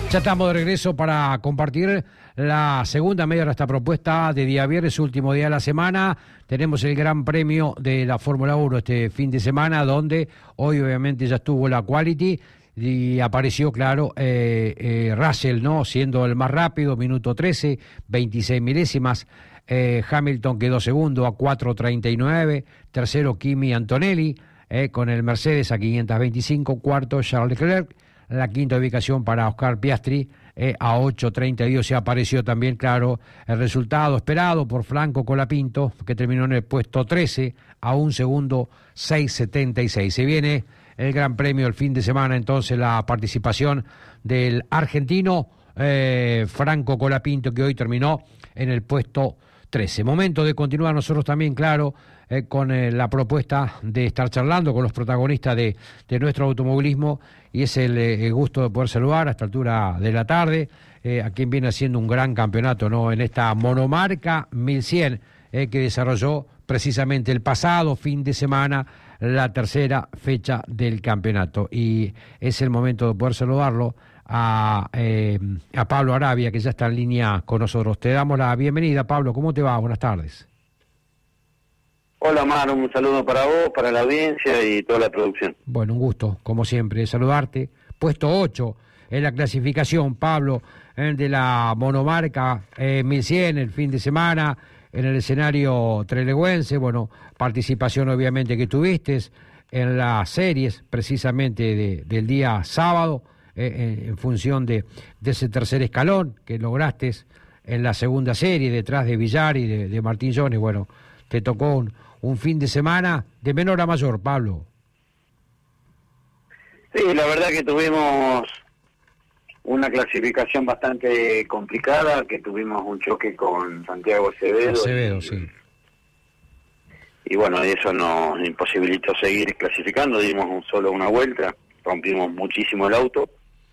Ya estamos de regreso para compartir la segunda media hora de esta propuesta de día viernes, último día de la semana. Tenemos el Gran Premio de la Fórmula 1 este fin de semana, donde hoy obviamente ya estuvo la Quality y apareció, claro, Russell, ¿no? Siendo el más rápido, minuto 13, 26 milésimas. Hamilton quedó segundo a 4.39, tercero Kimi Antonelli con el Mercedes a 525, cuarto Charles Leclerc. La quinta ubicación para Oscar Piastri a 8.32. Se apareció también, claro, el resultado esperado por Franco Colapinto, que terminó en el puesto 13 a un segundo 6.76. Se viene el Gran Premio el fin de semana, entonces la participación del argentino Franco Colapinto, que hoy terminó en el puesto 13. Momento de continuar nosotros también, claro, con la propuesta de estar charlando con los protagonistas de nuestro automovilismo, y es el gusto de poder saludar a esta altura de la tarde a quien viene haciendo un gran campeonato, ¿no? En esta monomarca 1100 que desarrolló precisamente el pasado fin de semana, la tercera fecha del campeonato, y es el momento de poder saludarlo a Pablo Arabia, que ya está en línea con nosotros. Te damos la bienvenida, Pablo. ¿Cómo te va? Buenas tardes. Hola, Mar, un saludo para vos, para la audiencia y toda la producción. Bueno, un gusto, como siempre, saludarte. Puesto 8 en la clasificación, Pablo, de la monomarca 1100 el fin de semana, en el escenario trelewense. Bueno, participación obviamente que tuviste en las series, precisamente del día sábado, en función de ese tercer escalón que lograste en la segunda serie, detrás de Villar y de Martín Jones. Bueno, te tocó un fin de semana de menor a mayor, Pablo. Sí, la verdad que tuvimos una clasificación bastante complicada, que tuvimos un choque con Santiago Acevedo. Sí. Y bueno, eso nos imposibilitó seguir clasificando, dimos solo una vuelta, rompimos muchísimo el auto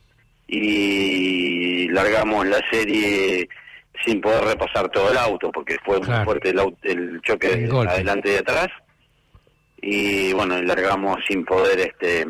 y largamos la serie sin poder repasar todo el auto, porque fue muy fuerte el choque de adelante y de atrás, y bueno, largamos sin poder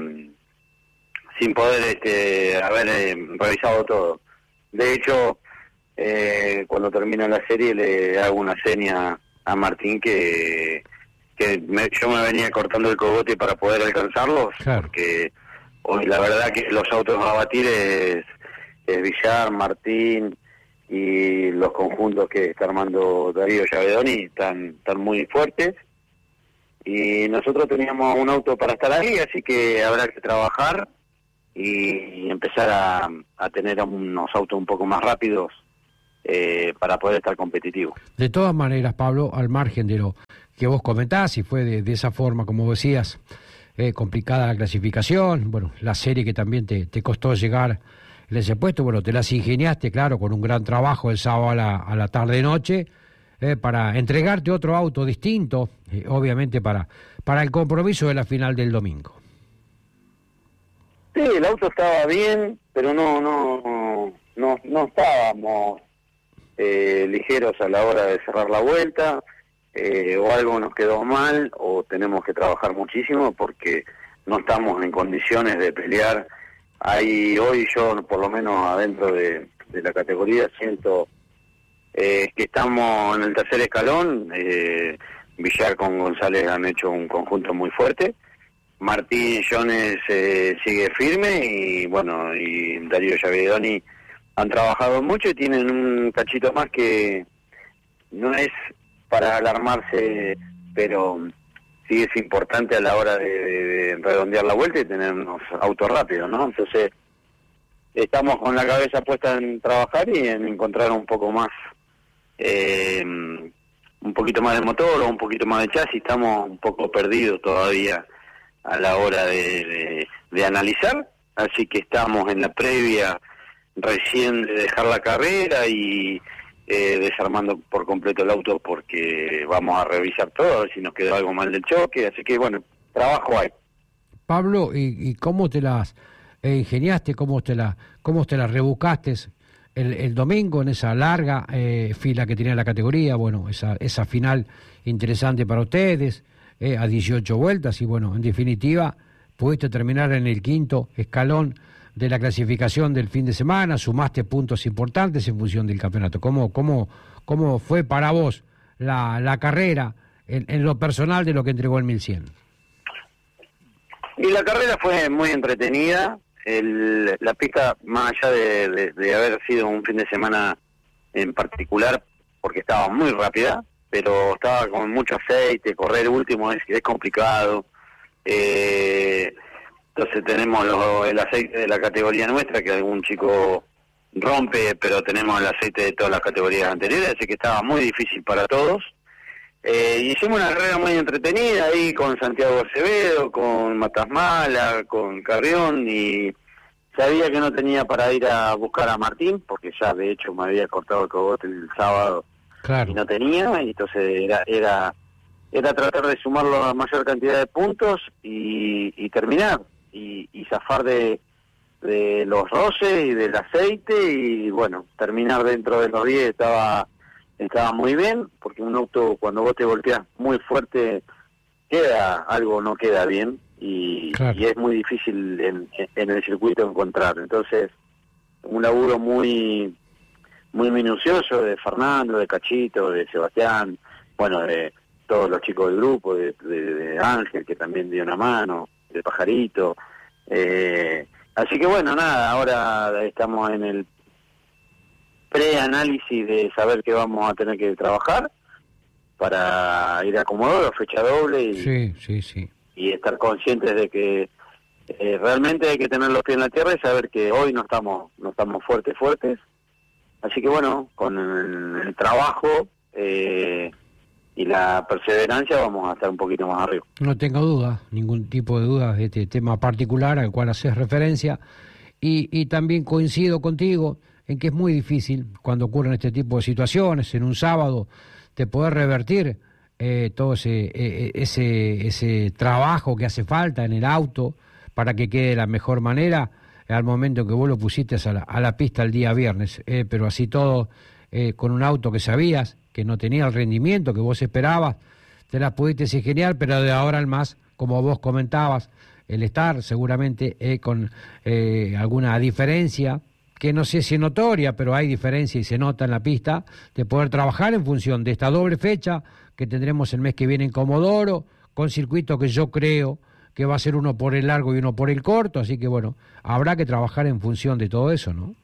haber revisado todo. De hecho, cuando termina la serie le hago una seña a Martín que yo me venía cortando el cogote para poder alcanzarlos, porque hoy la verdad que los autos a batir es Villar, Martín y los conjuntos que está armando Darío Javedoni están muy fuertes, y nosotros teníamos un auto para estar ahí, así que habrá que trabajar y empezar a tener unos autos un poco más rápidos para poder estar competitivos. De todas maneras, Pablo, al margen de lo que vos comentás, y fue de esa forma, como decías, complicada la clasificación, bueno, la serie que también te costó llegar en ese puesto, bueno, te las ingeniaste, claro, con un gran trabajo el sábado a la tarde-noche, para entregarte otro auto distinto, obviamente para el compromiso de la final del domingo. Sí, el auto estaba bien, pero no estábamos ligeros a la hora de cerrar la vuelta, o algo nos quedó mal, o tenemos que trabajar muchísimo porque no estamos en condiciones de pelear. Ahí hoy yo, por lo menos adentro de la categoría, siento que estamos en el tercer escalón. Villar con González han hecho un conjunto muy fuerte. Martín Jones sigue firme, y bueno, y Darío Javedoni han trabajado mucho y tienen un cachito más que no es para alarmarse, pero sí es importante a la hora de redondear la vuelta y tener unos autos rápidos, ¿no? Entonces estamos con la cabeza puesta en trabajar y en encontrar un poco más, un poquito más de motor o un poquito más de chasis. Estamos un poco perdidos todavía a la hora de analizar, así que estamos en la previa recién de dejar la carrera y desarmando por completo el auto, porque vamos a revisar todo, a ver si nos quedó algo mal del choque, así que bueno, trabajo hay. Pablo, ¿y cómo te las ingeniaste, cómo te las rebuscaste el domingo en esa larga fila que tenía la categoría? Bueno, esa final interesante para ustedes, a 18 vueltas, y bueno, en definitiva pudiste terminar en el quinto escalón de la clasificación del fin de semana, sumaste puntos importantes en función del campeonato. ¿Cómo fue para vos la carrera en lo personal de lo que entregó el 1100? Y la carrera fue muy entretenida. La pista, más allá de haber sido un fin de semana en particular, porque estaba muy rápida, pero estaba con mucho aceite, correr último es complicado. Entonces tenemos el aceite de la categoría nuestra, que algún chico rompe, pero tenemos el aceite de todas las categorías anteriores, así que estaba muy difícil para todos. Hicimos una carrera muy entretenida ahí con Santiago Acevedo, con Matasmala, con Carrión, y sabía que no tenía para ir a buscar a Martín, porque ya de hecho me había cortado el cogote el sábado. Claro. Y no tenía, y entonces era tratar de sumar la mayor cantidad de puntos y terminar, y zafar de los roces y del aceite, y bueno, terminar dentro de los 10 estaba muy bien, porque un auto cuando vos te volteás muy fuerte no queda bien, y es muy difícil en el circuito encontrar. Entonces un laburo muy muy minucioso de Fernando, de Cachito, de Sebastián, bueno, de todos los chicos del grupo, de Ángel, que también dio una mano, de Pajarito. Así que bueno, nada, ahora estamos en el preanálisis de saber qué vamos a tener que trabajar para ir a Comodoro, fecha doble, y estar conscientes de que realmente hay que tener los pies en la tierra y saber que hoy no estamos fuertes. Así que bueno, con el trabajo y la perseverancia vamos a estar un poquito más arriba. No tengo duda, ningún tipo de duda de este tema particular al cual haces referencia, y también coincido contigo en que es muy difícil cuando ocurren este tipo de situaciones en un sábado de poder revertir todo ese trabajo que hace falta en el auto para que quede de la mejor manera al momento que vos lo pusiste a la pista el día viernes, pero así todo, con un auto que sabías que no tenía el rendimiento que vos esperabas, te las pudiste ingeniar, pero de ahora en más, como vos comentabas, el estar seguramente con alguna diferencia, que no sé si es notoria, pero hay diferencia y se nota en la pista, de poder trabajar en función de esta doble fecha que tendremos el mes que viene en Comodoro, con circuito que yo creo que va a ser uno por el largo y uno por el corto, así que bueno, habrá que trabajar en función de todo eso, ¿no?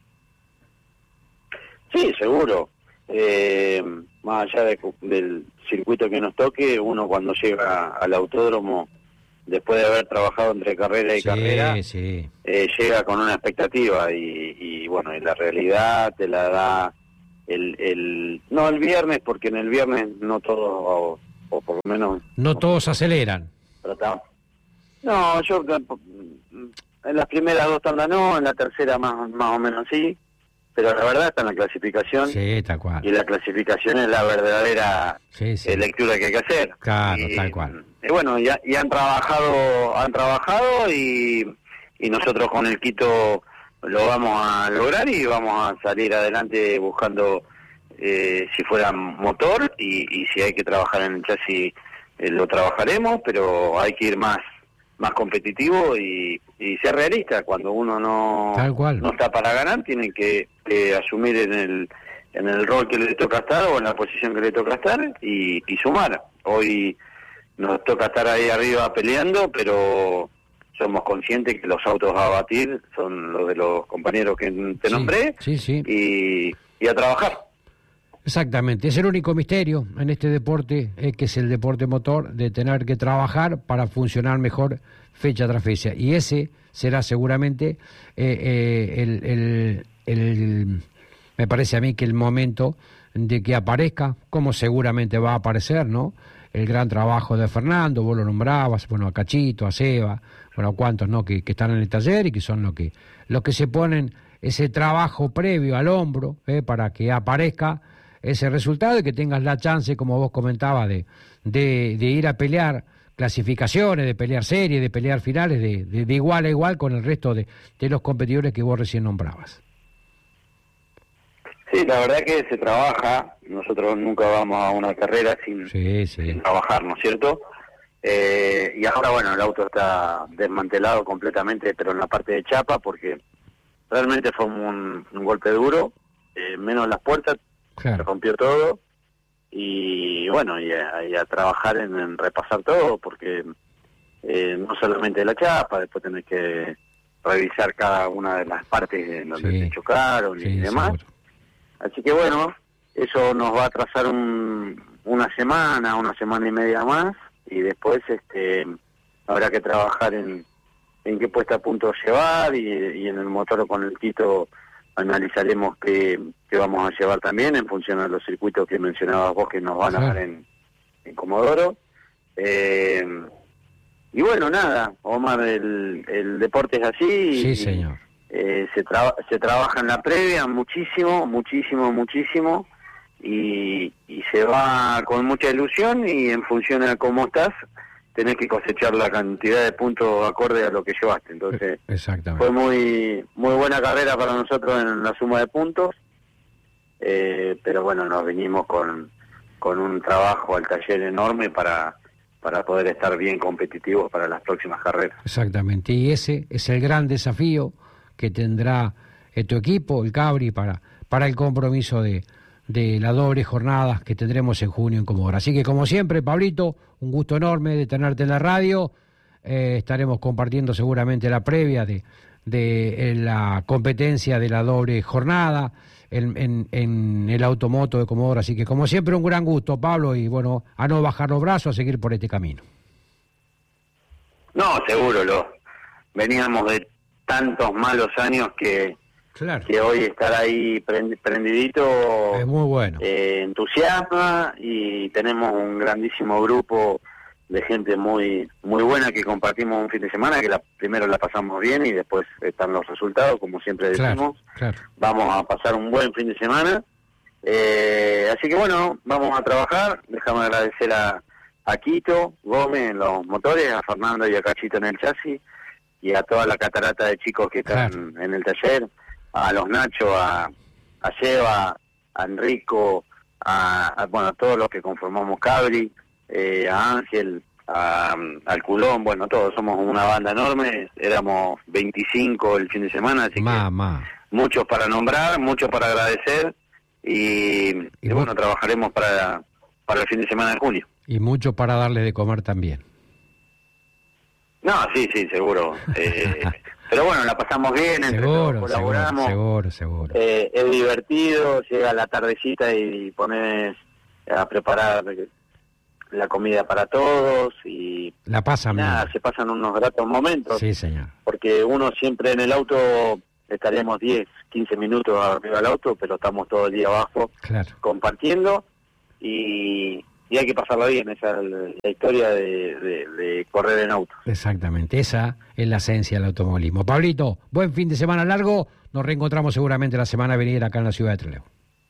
Sí, seguro. Más allá del circuito que nos toque, uno cuando llega al autódromo, después de haber trabajado entre carrera y carrera, llega con una expectativa, y bueno, y la realidad te la da no el viernes, porque en el viernes no todos, o por lo menos... No todos aceleran. No, yo en las primeras 2 tandas no, en la tercera más o menos sí, pero la verdad está en la clasificación. Sí, tal cual. Y la clasificación es la verdadera lectura que hay que hacer. Claro, tal cual. Y bueno, y han trabajado y nosotros con el Quito lo vamos a lograr y vamos a salir adelante buscando si fuera motor y si hay que trabajar en el chasis lo trabajaremos, pero hay que ir más competitivo y ser realista. Cuando uno no está para ganar, tiene que asumir en el rol que le toca estar o en la posición que le toca estar y sumar. Hoy nos toca estar ahí arriba peleando, pero somos conscientes que los autos a batir son los de los compañeros que te nombré. Y a trabajar. Exactamente, es el único misterio en este deporte, que es el deporte motor, de tener que trabajar para funcionar mejor fecha tras fecha, y ese será seguramente me parece a mí que el momento de que aparezca, como seguramente va a aparecer, ¿no?, el gran trabajo de Fernando, vos lo nombrabas, bueno, a Cachito, a Seba, bueno, a cuantos, ¿no?, que están en el taller y que son los que se ponen ese trabajo previo al hombro, para que aparezca ese resultado y que tengas la chance, como vos comentabas, de ir a pelear clasificaciones, de pelear series, de pelear finales, de igual a igual con el resto de los competidores que vos recién nombrabas. Sí, la verdad que se trabaja. Nosotros nunca vamos a una carrera sin trabajar, ¿no es cierto? Y ahora, bueno, el auto está desmantelado completamente, pero en la parte de chapa, porque realmente fue un golpe duro, menos las puertas, Claro. se rompió todo, y bueno, y a trabajar en repasar todo, porque no solamente la chapa, después tenés que revisar cada una de las partes en donde Sí. se chocaron y Sí, demás. seguro. Así que bueno, eso nos va a atrasar una semana y media más, y después habrá que trabajar en qué puesta a punto llevar, y en el motor con el Tito analizaremos qué vamos a llevar también en función de los circuitos que mencionabas vos que nos van a Claro. dar en Comodoro. Y bueno, nada, Omar, el deporte es así. Sí, y, señor. se trabaja en la previa muchísimo, y se va con mucha ilusión, y en función a cómo estás, tenés que cosechar la cantidad de puntos acorde a lo que llevaste. Entonces, Exactamente. fue muy buena carrera para nosotros en la suma de puntos, pero bueno, nos vinimos con un trabajo al taller enorme para poder estar bien competitivos para las próximas carreras. Exactamente, y ese es el gran desafío que tendrá tu equipo, el Cabri, para el compromiso de la doble jornada que tendremos en junio en Comodoro. Así que, como siempre, Pablito, un gusto enorme de tenerte en la radio. Estaremos compartiendo seguramente la previa de la competencia de la doble jornada en el automoto de Comodoro. Así que, como siempre, un gran gusto, Pablo, y bueno, a no bajar los brazos, a seguir por este camino. No, seguro, veníamos de tantos malos años que Claro. hoy estar ahí prendidito Es muy bueno. entusiasma, y tenemos un grandísimo grupo de gente muy buena que compartimos un fin de semana, que primero la pasamos bien y después están los resultados, como siempre decimos. Claro. Vamos a pasar un buen fin de semana, así que bueno, vamos a trabajar. Déjame agradecer a Quito Gómez en los motores, a Fernando y a Cachito en el chasis, y a toda la catarata de chicos que están en el taller, a los Nacho, a Lleva, a Enrico, a todos los que conformamos Cabri, a Ángel, al Culón. Bueno, todos somos una banda enorme, éramos 25 el fin de semana, así que muchos para nombrar, muchos para agradecer, y bueno, trabajaremos para el fin de semana de junio. Y mucho para darle de comer también. No, sí, seguro. Pero bueno, la pasamos bien, entre todos colaboramos. Seguro. Es divertido, llega la tardecita y pones a preparar la comida para todos, y la pasan bien. Se pasan unos gratos momentos. Sí, señor. Porque uno siempre en el auto estaremos 10, 15 minutos arriba del auto, pero estamos todo el día abajo, compartiendo, y hay que pasarla bien. Esa es la historia de correr en auto. Exactamente, esa es la esencia del automovilismo. Pablito, buen fin de semana largo. Nos reencontramos seguramente la semana venidera acá en la ciudad de Trelew.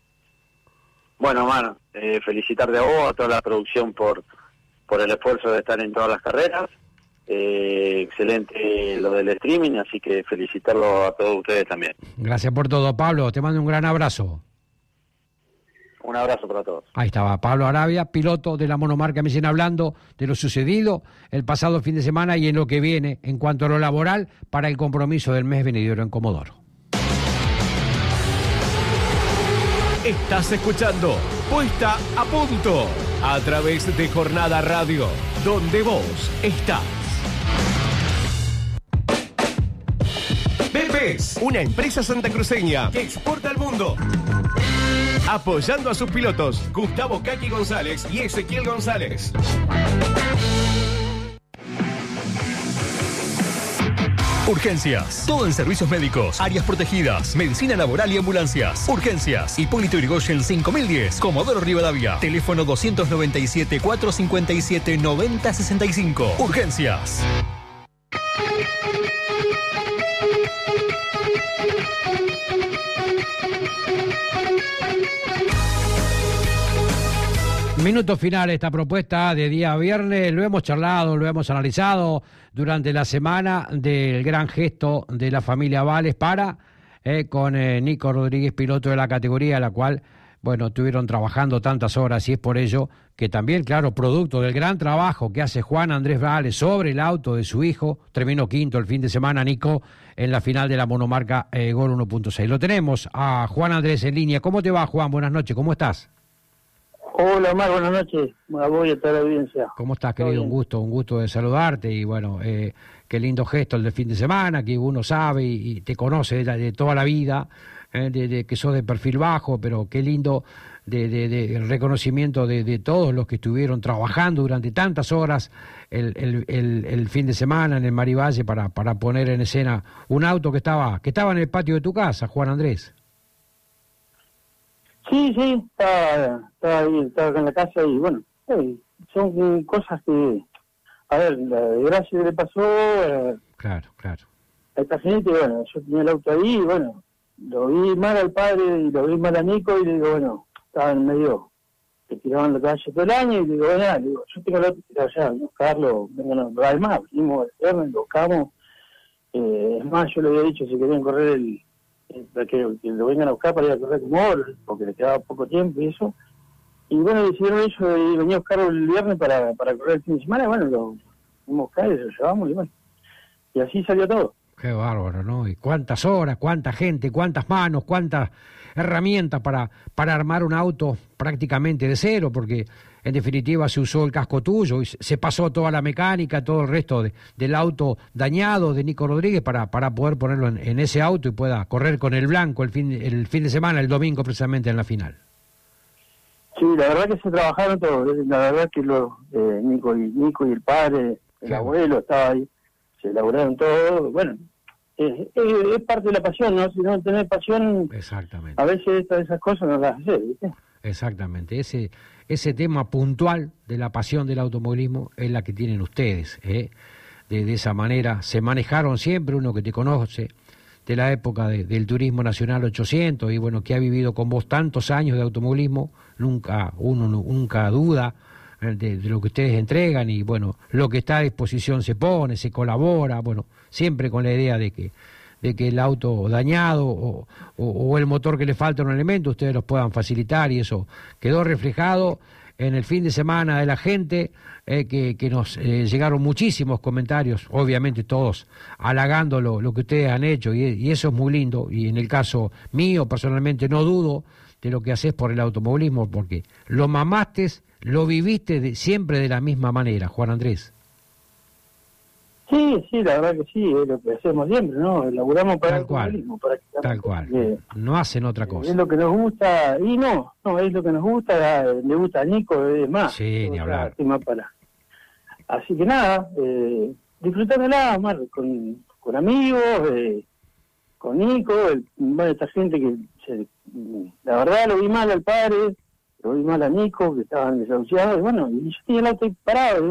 Bueno, Omar, felicitarte a vos, a toda la producción por el esfuerzo de estar en todas las carreras. Excelente lo del streaming, así que felicitarlo a todos ustedes también. Gracias por todo, Pablo. Te mando un gran abrazo. Un abrazo para todos. Ahí estaba Pablo Arabia, piloto de la monomarca Messina, hablando de lo sucedido el pasado fin de semana y en lo que viene en cuanto a lo laboral para el compromiso del mes venidero en Comodoro. Estás escuchando Puesta a Punto a través de Jornada Radio, donde vos estás. Pepes, una empresa santacruceña que exporta al mundo. Apoyando a sus pilotos, Gustavo Kaki González y Ezequiel González. Urgencias. Todo en servicios médicos, áreas protegidas, medicina laboral y ambulancias. Urgencias. Hipólito Yrigoyen 5010, Comodoro Rivadavia. Teléfono 297-457-9065. Urgencias. Minuto final esta propuesta de día viernes. Lo hemos charlado, lo hemos analizado durante la semana del gran gesto de la familia Vales con Nico Rodríguez, piloto de la categoría, la cual, bueno, estuvieron trabajando tantas horas, y es por ello que también, claro, producto del gran trabajo que hace Juan Andrés Vales sobre el auto de su hijo, terminó quinto el fin de semana, Nico, en la final de la monomarca Gol 1.6. Lo tenemos a Juan Andrés en línea. ¿Cómo te va, Juan? Buenas noches, ¿cómo estás? Hola, Omar, buenas noches. Voy a toda la audiencia. ¿Cómo estás, querido? Un gusto de saludarte y bueno, qué lindo gesto el del fin de semana, que uno sabe y te conoce de toda la vida, de que sos de perfil bajo, pero qué lindo el reconocimiento de todos los que estuvieron trabajando durante tantas horas el fin de semana en el Marivalle para poner en escena un auto que estaba en el patio de tu casa, Juan Andrés. Sí, estaba ahí, estaba en la casa y bueno, son cosas que, a ver, la desgracia que le pasó Claro. a esta gente, bueno, yo tenía el auto ahí y bueno, lo vi mal al padre y lo vi mal a Nico y le digo, bueno, estaba en medio, que tiraban la calle todo el año y le digo, bueno, yo tengo el auto tirado allá, vengo a buscarlo, además, venimos el viernes, lo buscamos, es más, yo le había dicho si querían correr para que lo vengan a buscar para ir a correr como Oro, porque le quedaba poco tiempo y eso. Y bueno, decidieron ellos de venir a buscarlo el viernes para correr el fin de semana. Bueno, lo fuimos a buscar y lo llevamos y bueno. Y así salió todo. Qué bárbaro, ¿no? Y cuántas horas, cuánta gente, cuántas manos, cuántas herramientas para armar un auto prácticamente de cero, porque en definitiva se usó el casco tuyo y se pasó toda la mecánica, todo el resto del auto dañado de Nico Rodríguez para poder ponerlo en ese auto y pueda correr con el blanco el fin de semana, el domingo precisamente en la final. Sí, la verdad que se trabajaron todos, la verdad que Nico y el padre, el abuelo estaba ahí, se elaboraron todo, bueno, es parte de la pasión, ¿no? Si no tenés pasión, exactamente, a veces esas cosas no las haces, ¿viste? Exactamente, ese tema puntual de la pasión del automovilismo es la que tienen ustedes, de esa manera se manejaron siempre, uno que te conoce de la época del Turismo Nacional 800 y bueno, que ha vivido con vos tantos años de automovilismo, nunca duda de lo que ustedes entregan y bueno, lo que está a disposición se pone, se colabora, bueno, siempre con la idea de que el auto dañado o el motor que le falta un elemento, ustedes los puedan facilitar y eso quedó reflejado en el fin de semana de la gente, que nos llegaron muchísimos comentarios, obviamente todos halagando lo que ustedes han hecho y eso es muy lindo y en el caso mío personalmente no dudo de lo que haces por el automovilismo porque lo mamaste, lo viviste siempre de la misma manera, Juan Andrés. Sí, la verdad que sí, es lo que hacemos siempre, ¿no? Elaboramos para el automovilismo. Tal cual, no hacen otra cosa. Es lo que nos gusta, y no, es lo que nos gusta, le gusta a Nico, es más. Sí, ni hablar. Así que nada, disfrutándola, Omar, con amigos, con Nico, esta gente que, la verdad lo vi mal al padre, lo vi mal a Nico, que estaban desahuciados, y bueno, y yo tenía el auto ahí parado,